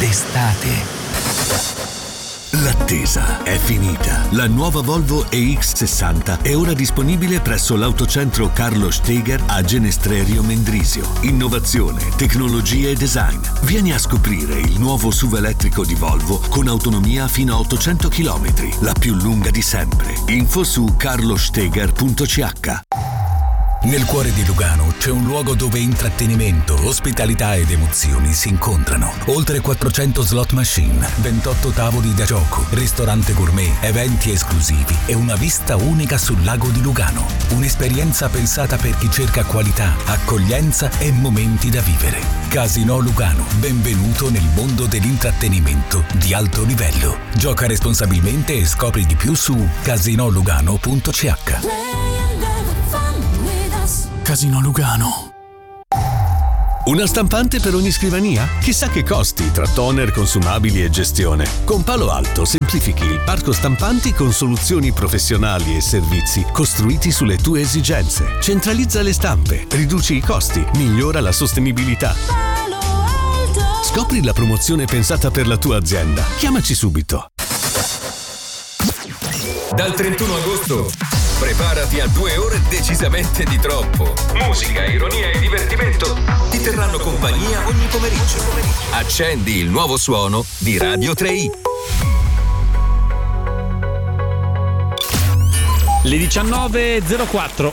d'estate. L'attesa è finita. La nuova Volvo EX60 è ora disponibile presso l'autocentro Carlo Steger a Genestrerio Mendrisio. Innovazione, tecnologia e design. Vieni a scoprire il nuovo SUV elettrico di Volvo con autonomia fino a 800 km, la più lunga di sempre. Info su carlosteger.ch. Nel cuore di Lugano c'è un luogo dove intrattenimento, ospitalità ed emozioni si incontrano. Oltre 400 slot machine, 28 tavoli da gioco, ristorante gourmet, eventi esclusivi e una vista unica sul lago di Lugano. Un'esperienza pensata per chi cerca qualità, accoglienza e momenti da vivere. Casino Lugano, benvenuto nel mondo dell'intrattenimento di alto livello. Gioca responsabilmente e scopri di più su casinolugano.ch. Casino Lugano. Una stampante per ogni scrivania? Chissà che costi tra toner, consumabili e gestione. Con Palo Alto semplifichi il parco stampanti con soluzioni professionali e servizi costruiti sulle tue esigenze. Centralizza le stampe, riduci i costi, migliora la sostenibilità. Palo Alto. Scopri la promozione pensata per la tua azienda. Chiamaci subito. Dal 31 agosto preparati a 2 ore decisamente di troppo. Musica, ironia e divertimento ti terranno compagnia ogni pomeriggio. Accendi il nuovo suono di Radio 3i. Le 19.04.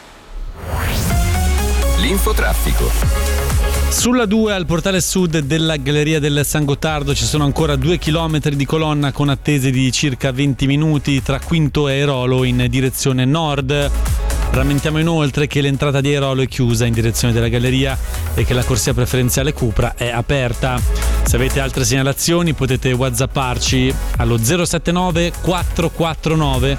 L'infotraffico. Sulla 2 al portale sud della Galleria del San Gottardo ci sono ancora 2 chilometri di colonna con attese di circa 20 minuti tra Quinto e Airolo in direzione nord. Rammentiamo inoltre che l'entrata di Airolo è chiusa in direzione della Galleria e che la corsia preferenziale Cupra è aperta. Se avete altre segnalazioni potete whatsapparci allo 079 449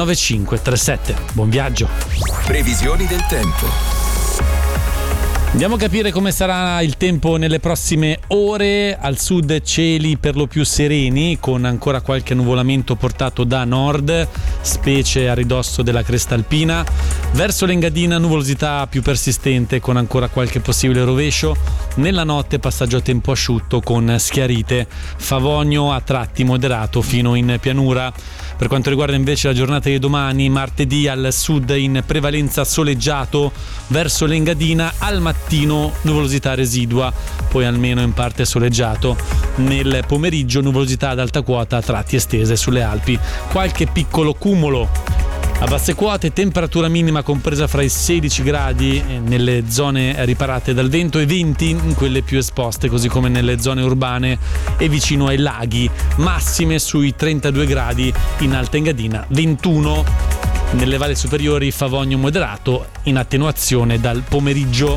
9537. Buon viaggio. Previsioni del tempo. Andiamo a capire come sarà il tempo nelle prossime ore. Al sud cieli per lo più sereni, con ancora qualche nuvolamento portato da nord, specie a ridosso della cresta alpina. Verso l'Engadina nuvolosità più persistente, con ancora qualche possibile rovescio. Nella notte passaggio a tempo asciutto con schiarite. Favogno a tratti moderato fino in pianura. Per quanto riguarda invece la giornata di domani, martedì al sud in prevalenza soleggiato, verso l'Engadina al mattino nuvolosità residua, poi almeno in parte soleggiato. Nel pomeriggio nuvolosità ad alta quota a tratti estese sulle Alpi. Qualche piccolo cumulo. A basse quote temperatura minima compresa fra i 16 gradi nelle zone riparate dal vento e 20 in quelle più esposte, così come nelle zone urbane e vicino ai laghi. Massime sui 32 gradi in Alta Engadina, 21 nelle valli superiori, favogno moderato in attenuazione dal pomeriggio.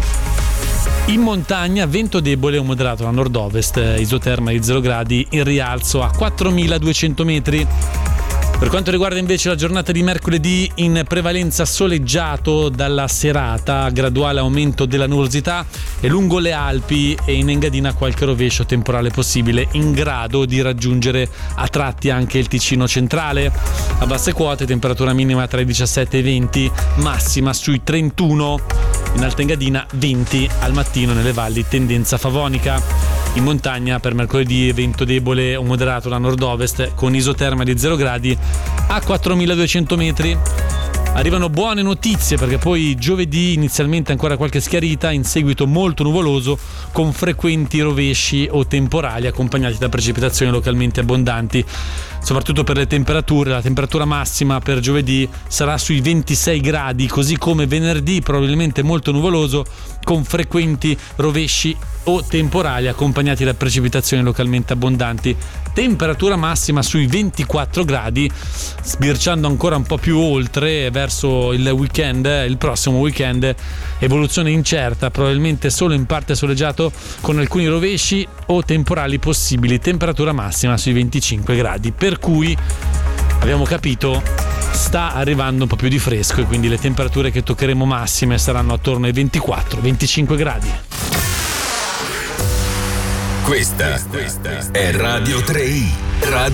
In montagna vento debole o moderato a nord-ovest, isoterma di 0 gradi, in rialzo a 4.200 metri. Per quanto riguarda invece la giornata di mercoledì, in prevalenza soleggiato dalla serata, graduale aumento della nuvolosità e lungo le Alpi e in Engadina qualche rovescio temporale possibile, in grado di raggiungere a tratti anche il Ticino centrale. A basse quote temperatura minima tra i 17 e i 20, massima sui 31. In Alta Engadina 20 al mattino nelle valli, tendenza favonica. In montagna per mercoledì vento debole o moderato da nord-ovest con isoterma di 0 gradi a 4.200 metri. Arrivano buone notizie perché poi giovedì inizialmente ancora qualche schiarita, in seguito molto nuvoloso con frequenti rovesci o temporali accompagnati da precipitazioni localmente abbondanti. Soprattutto per le temperature, la temperatura massima per giovedì sarà sui 26 gradi, così come venerdì probabilmente molto nuvoloso con frequenti rovesci o temporali accompagnati da precipitazioni localmente abbondanti. Temperatura massima sui 24 gradi, sbirciando ancora un po' più oltre verso il weekend, il prossimo weekend. Evoluzione incerta, probabilmente solo in parte soleggiato con alcuni rovesci o temporali possibili. Temperatura massima sui 25 gradi, per cui abbiamo capito sta arrivando un po' più di fresco e quindi le temperature che toccheremo massime saranno attorno ai 24-25 gradi. Questa è Radio 3i. Radio